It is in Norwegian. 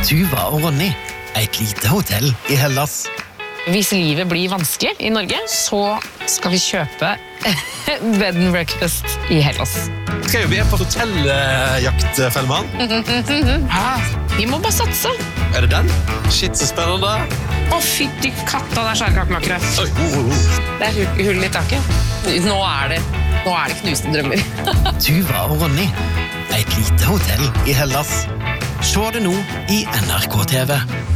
Tuva og Ronny, et lite hotell I Hellas. Hvis livet blir vanskelig I Norge, så skal vi kjøpe bed and breakfast I Hellas. Skal jo vi på hotelljakt, Fellmann? Vi må bare satse. Er det den? Shit, så spennende. Å, fytti katta, det skjærkakemakere. Det hull I taket. Nå er det knuste drømmer. Tuva og Ronny, et lite hotell I Hellas. Se det nå I NRK TV.